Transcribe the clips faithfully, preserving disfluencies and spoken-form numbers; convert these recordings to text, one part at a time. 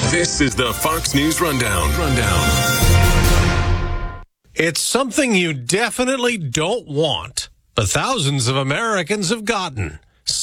This is the Fox News Rundown. Rundown. It's something you definitely don't want, but thousands of Americans have gotten.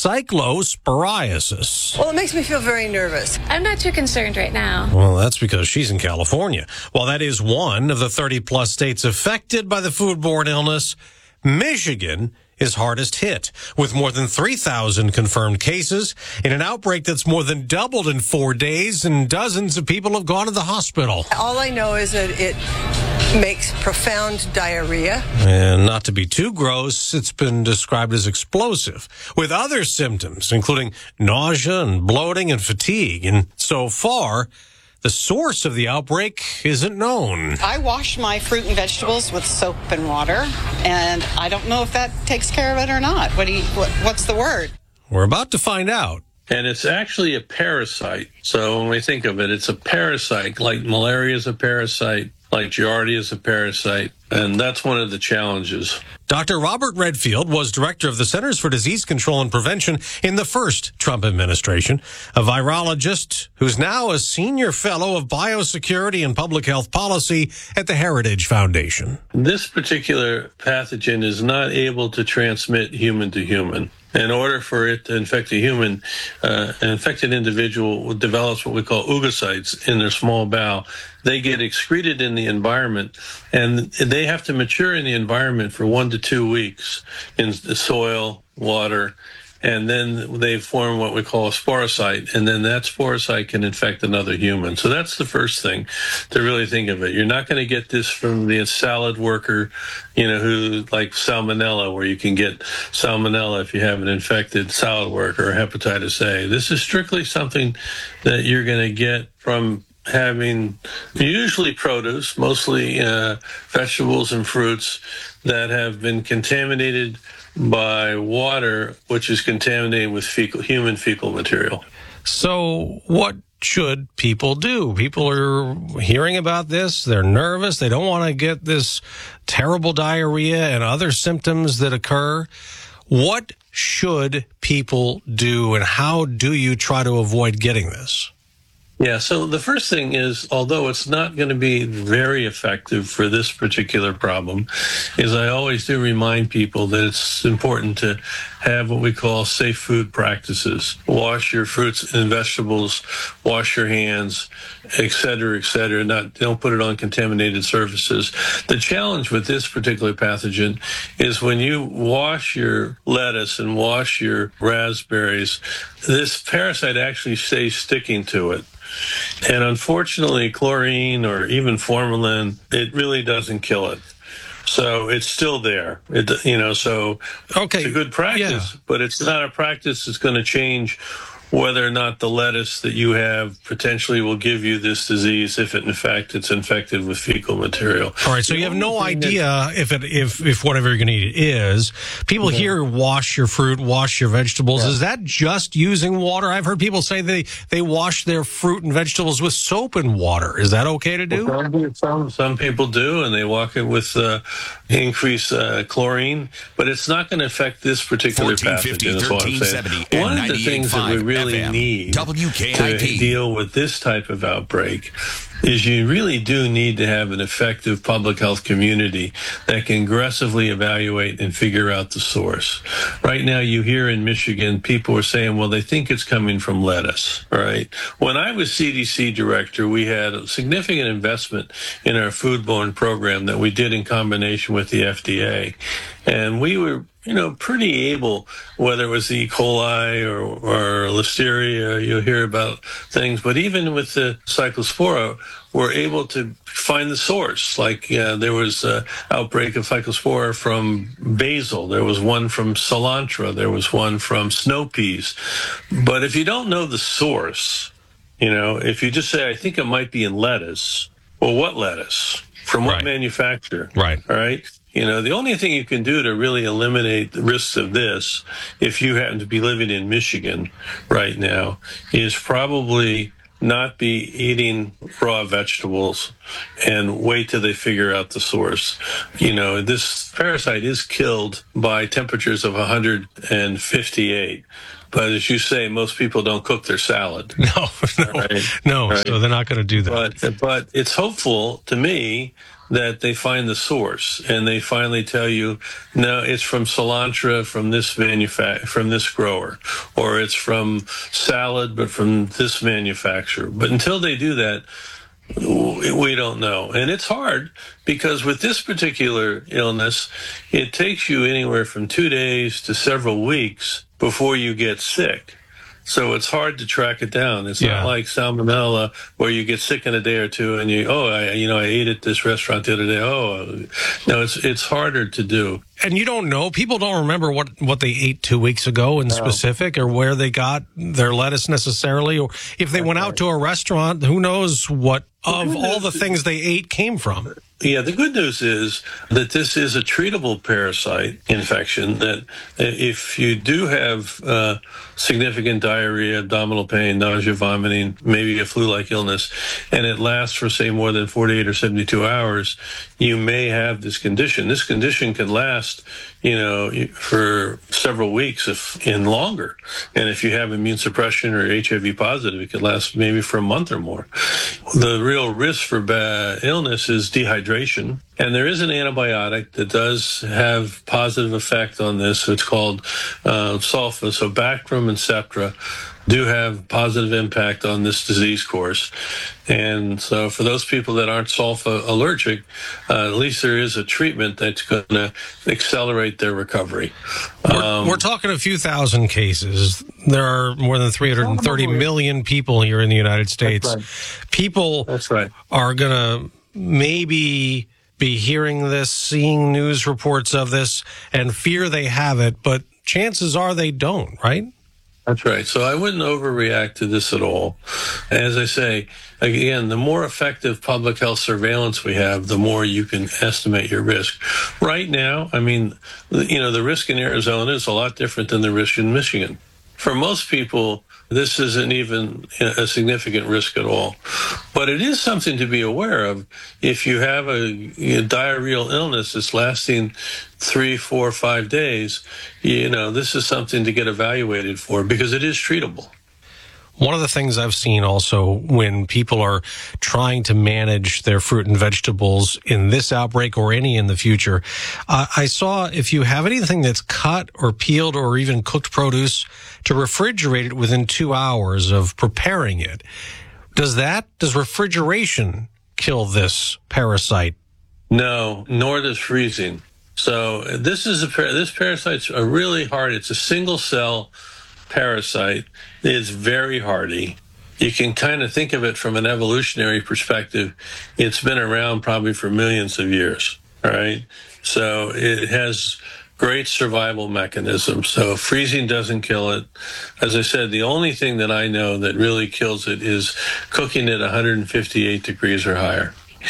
Cyclosporiasis. Well, it makes me feel very nervous. I'm not too concerned right now. Well, that's because she's in California. While that is one of the thirty plus states affected by the foodborne illness, Michigan is hardest hit, with more than three thousand confirmed cases in an outbreak that's more than doubled in four days, and dozens of people have gone to the hospital. All I know is that it makes profound diarrhea. And not to be too gross, it's been described as explosive, with other symptoms, including nausea and bloating and fatigue. And so far, the source of the outbreak isn't known. I wash my fruit and vegetables with soap and water, and I don't know if that takes care of it or not. What do you, what, what's the word? We're about to find out. And it's actually a parasite. So when we think of it, it's a parasite, like malaria is a parasite, like Giardia is a parasite, and that's one of the challenges. Doctor Robert Redfield was director of the Centers for Disease Control and Prevention in the first Trump administration, a virologist who's now a senior fellow of biosecurity and public health policy at the Heritage Foundation. This particular pathogen is not able to transmit human to human. In order for it to infect a human, uh, an infected individual develops what we call oogocytes in their small bowel. They get excreted in the environment, and they have to mature in the environment for one to two weeks in the soil, water, and then they form what we call a sporocyte, and then that sporocyte can infect another human. So that's the first thing to really think of it. You're not going to get this from the salad worker, you know, who like salmonella, where you can get salmonella if you have an infected salad worker or hepatitis A. This is strictly something that you're going to get from having usually produce, mostly uh, vegetables and fruits that have been contaminated by water, which is contaminated with fecal, human fecal material. So what should people do? People are hearing about this. They're nervous. They don't want to get this terrible diarrhea and other symptoms that occur. What should people do, and how do you try to avoid getting this? Yeah, so the first thing is, although it's not going to be very effective for this particular problem, is I always do remind people that it's important to have what we call safe food practices. Wash your fruits and vegetables, wash your hands, et cetera, et cetera. Not, don't put it on contaminated surfaces. The challenge with this particular pathogen is when you wash your lettuce and wash your raspberries, this parasite actually stays sticking to it. And unfortunately, chlorine or even formalin, it really doesn't kill it. So it's still there. It, you know, so okay. It's a good practice, yeah. But it's not a practice that's going to change whether or not the lettuce that you have potentially will give you this disease if, it, in fact, it's infected with fecal material. All right, so you have no idea if it if if whatever you're going to eat is. People yeah. hear wash your fruit, wash your vegetables. Yeah. Is that just using water? I've heard people say they, they wash their fruit and vegetables with soap and water. Is that okay to do? Well, some, some people do, and they walk it with uh, increased uh, chlorine, but it's not going to affect this particular pathogen, is what I'm saying. One of the things that we really F M, need W K I P. to deal with this type of outbreak is you really do need to have an effective public health community that can aggressively evaluate and figure out the source. Right now, you hear in Michigan, people are saying, well, they think it's coming from lettuce, right? When I was C D C director, we had a significant investment in our foodborne program that we did in combination with the F D A. And we were you know, pretty able, whether it was the E. coli or, or Listeria, you'll hear about things. But even with the Cyclospora, we're able to find the source. Like uh, there was an outbreak of Cyclospora from basil. There was one from cilantro. There was one from snow peas. But if you don't know the source, you know, if you just say, I think it might be in lettuce, well, what lettuce? From what right. manufacturer? Right. All right. You know, the only thing you can do to really eliminate the risks of this, if you happen to be living in Michigan right now, is probably not be eating raw vegetables and wait till they figure out the source. You know, this parasite is killed by temperatures of one hundred fifty-eight. But as you say, most people don't cook their salad. No, no, right? no. Right. So they're not going to do that. But, but it's hopeful to me that they find the source and they finally tell you, no, it's from cilantro from this manufa- from this grower, or it's from salad, but from this manufacturer. But until they do that, we don't know. And it's hard because with this particular illness, it takes you anywhere from two days to several weeks before you get sick. So it's hard to track it down. It's Yeah. not like salmonella where you get sick in a day or two and you, oh, I, you know, I ate at this restaurant the other day. Oh, no, it's it's harder to do. And you don't know. People don't remember what, what they ate two weeks ago in specific, or where they got their lettuce necessarily, or if they went out to a restaurant, who knows what of all the things they ate came from. Yeah, the good news is that this is a treatable parasite infection, that if you do have uh, significant diarrhea, abdominal pain, nausea, vomiting, maybe a flu-like illness, and it lasts for, say, more than forty-eight or seventy-two hours, you may have this condition. This condition can last, you know, for several weeks if and longer. And if you have immune suppression or H I V positive, it could last maybe for a month or more. The real risk for bad illness is dehydration. And there is an antibiotic that does have positive effect on this. It's called uh, sulfa. So Bactrim and Septra do have positive impact on this disease course. And so for those people that aren't sulfa allergic, uh, at least there is a treatment that's going to accelerate their recovery. We're, Um, we're talking a few thousand cases. There are more than three hundred thirty million people here in the United States. That's right. People That's right. are going to maybe be hearing this, seeing news reports of this, and fear they have it, but chances are they don't, right? That's right. So I wouldn't overreact to this at all. As I say, again, the more effective public health surveillance we have, the more you can estimate your risk. Right now, I mean, you know, the risk in Arizona is a lot different than the risk in Michigan. For most people, this isn't even a significant risk at all. But it is something to be aware of. If you have a, a diarrheal illness that's lasting three, four, five days, you know, this is something to get evaluated for because it is treatable. One of the things I've seen also when people are trying to manage their fruit and vegetables in this outbreak or any in the future, uh, I saw if you have anything that's cut or peeled or even cooked produce, to refrigerate it within two hours of preparing it. Does that, does refrigeration kill this parasite? No, nor does freezing. So this is a this parasite's a really hard. It's a single cell parasite. It's very hardy. You can kind of think of it from an evolutionary perspective. It's been around probably for millions of years. All right. So it has great survival mechanisms. So freezing doesn't kill it. As I said, the only thing that I know that really kills it is cooking at one hundred fifty-eight degrees or higher.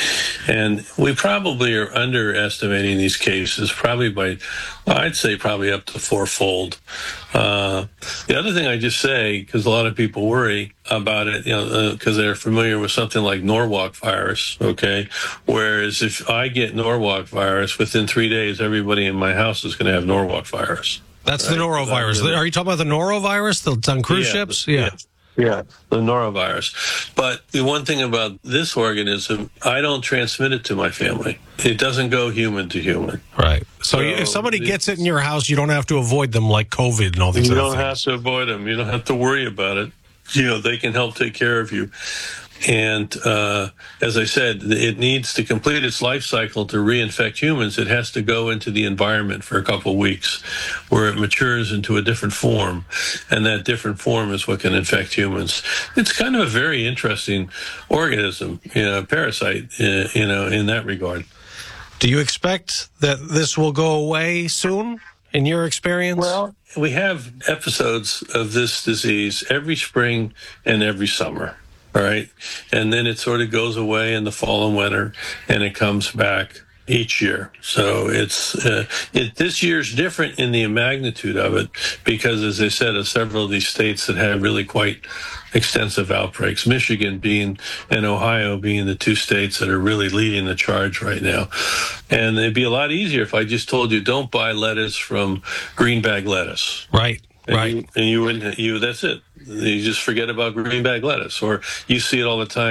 And we probably are underestimating these cases, probably by, I'd say probably up to fourfold. Uh, the other thing I just say, because a lot of people worry about it, you know, because uh, they're familiar with something like Norwalk virus, okay? Whereas if I get Norwalk virus, within three days, everybody in my house is going to have Norwalk virus. That's right? the norovirus. Uh, Are you talking about the norovirus that's on cruise yeah, ships? Yeah. Yeah. Yeah, the norovirus. But the one thing about this organism, I don't transmit it to my family. It doesn't go human to human. Right. So, So if somebody the- gets it in your house, you don't have to avoid them like COVID and all these You other don't things. have to avoid them. You don't have to worry about it. You know, they can help take care of you. And uh, as I said, it needs to complete its life cycle to reinfect humans. It has to go into the environment for a couple of weeks where it matures into a different form. And that different form is what can infect humans. It's kind of a very interesting organism, you know, parasite, uh, you know, in that regard. Do you expect that this will go away soon, in your experience? Well, we have episodes of this disease every spring and every summer. All right. And then it sort of goes away in the fall and winter, and it comes back each year. So it's uh, it, this year's different in the magnitude of it because, as I said, of several of these states that have really quite extensive outbreaks, Michigan being and Ohio being the two states that are really leading the charge right now. And it'd be a lot easier if I just told you don't buy lettuce from green bag lettuce. Right. And Right. You, and you wouldn't, you, that's it. You just forget about green bag lettuce, or you see it all the time.